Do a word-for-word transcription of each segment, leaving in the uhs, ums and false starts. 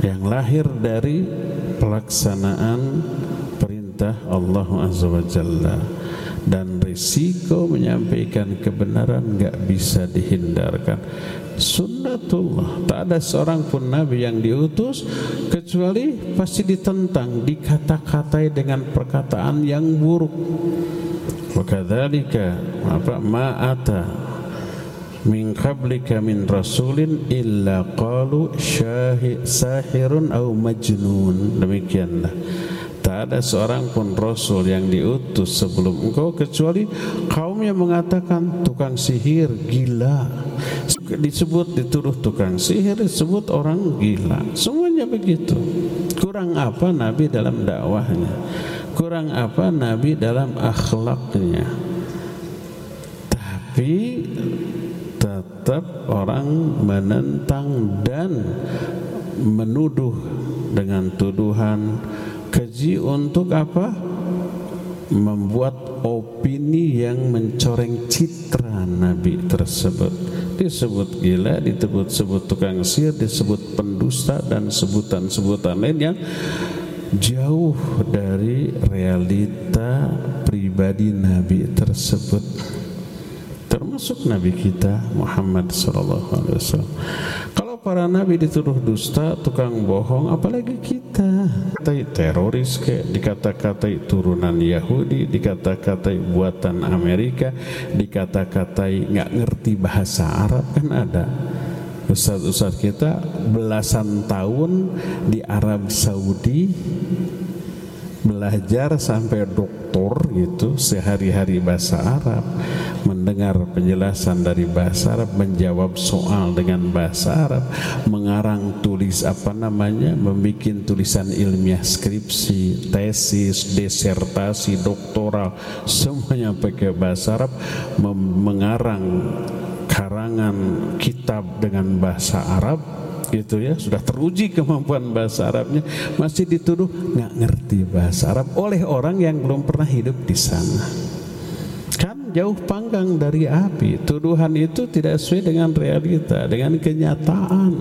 yang lahir dari pelaksanaan perintah Allah Azza wa Jalla, dan risiko menyampaikan kebenaran enggak bisa dihindarkan. Sunnatullah, tak ada seorang pun nabi yang diutus kecuali pasti ditentang, dikata-katai dengan perkataan yang buruk. Wa kadzalika apa ma'ata min qablika min rasulin illa qalu syahid sahirun au majnun. Demikianlah, tak ada seorang pun rasul yang diutus sebelum engkau kecuali kaum yang mengatakan tukang sihir, gila. Disebut dituduh tukang sihir, disebut orang gila. Semuanya begitu. Kurang apa nabi dalam dakwahnya? Kurang apa nabi dalam akhlaknya? Tapi tetap orang menentang dan menuduh dengan tuduhan keji untuk apa? Membuat opini yang mencoreng citra nabi tersebut. Disebut gila, disebut tukang sihir, disebut pendusta, dan sebutan-sebutan lain yang jauh dari realita pribadi nabi tersebut, termasuk nabi kita Muhammad sallallahu alaihi wasallam. Kalau para nabi dituduh dusta, tukang bohong, apalagi kita. Dikatai teroris, kayak dikata-katai turunan Yahudi, dikata-katai buatan Amerika, dikata-katai nggak ngerti bahasa Arab. Kan ada ustaz-ustaz kita belasan tahun di Arab Saudi belajar sampai doktor gitu, sehari-hari bahasa Arab, mendengar penjelasan dari bahasa Arab, menjawab soal dengan bahasa Arab, mengarang tulis apa namanya, membuat tulisan ilmiah, skripsi, tesis, disertasi, doktoral, semuanya pakai bahasa Arab, mengarang karangan kitab dengan bahasa Arab. Gitu ya, sudah teruji kemampuan bahasa Arabnya, masih dituduh nggak ngerti bahasa Arab oleh orang yang belum pernah hidup di sana. Kan jauh panggang dari api. Tuduhan itu tidak sesuai dengan realita, dengan kenyataan.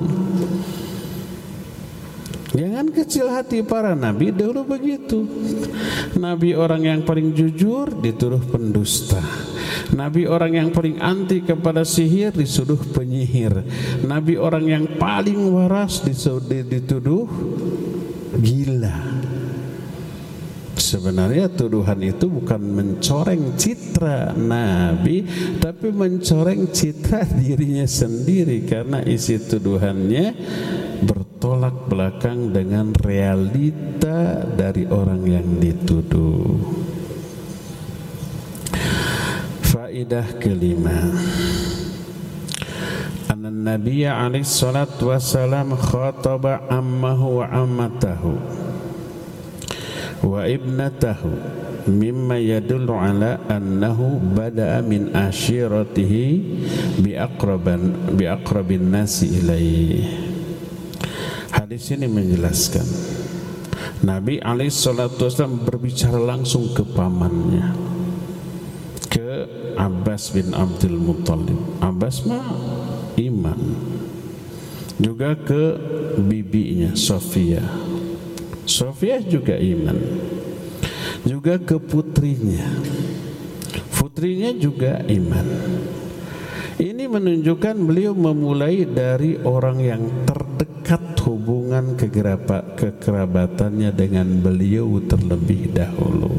Jangan kecil hati para nabi dahulu begitu. Nabi orang yang paling jujur dituduh pendusta. Nabi orang yang paling anti kepada sihir dituduh penyihir. Nabi orang yang paling waras dituduh gila. Sebenarnya tuduhan itu bukan mencoreng citra Nabi, tapi mencoreng citra dirinya sendiri, karena isi tuduhannya bertolak belakang dengan realita dari orang yang dituduh. Faidah kelima, anna Nabiya alaihi salatu wassalam khataba ammahu wa ammatahu wa ibnatahu mimma yadullu ala annahu bada'a min ashiratihi bi aqraban bi aqrabin nasi ilaihi. Hadis ini menjelaskan Nabi alaihi salatu wasallam berbicara langsung ke pamannya, ke Abbas bin Abdul Muttalib. Abbas mah iman. Juga ke bibinya Sofia. Sofia juga iman. Juga ke putrinya. Putrinya juga iman. Ini menunjukkan beliau memulai dari orang yang terdekat hubungan kekerabatannya dengan beliau terlebih dahulu.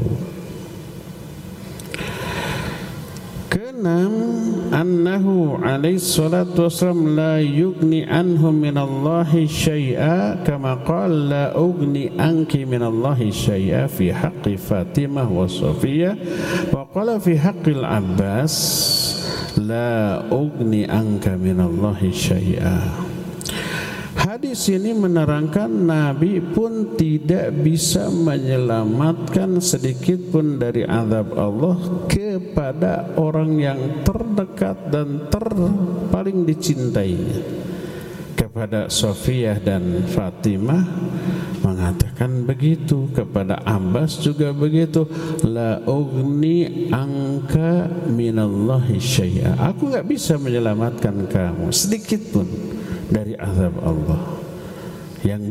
Keenam, annahu alaihi salatu wassalam la yugni anhu minallahi syai'a kama qala la ugni anki minallahi syai'a fi haqqi Fatimah wa Sofiyah, wa qala fi haqqil Abbas la ugni anka minallahi syai'a. Hadis ini menerangkan Nabi pun tidak bisa menyelamatkan sedikit pun dari azab Allah kepada orang yang terdekat dan ter paling dicintainya. Kepada Sofiyah dan Fatimah mengatakan begitu, kepada Abbas juga begitu, la ugni angka minallahi syai'a. Aku enggak bisa menyelamatkan kamu sedikit pun dari azab Allah. Yang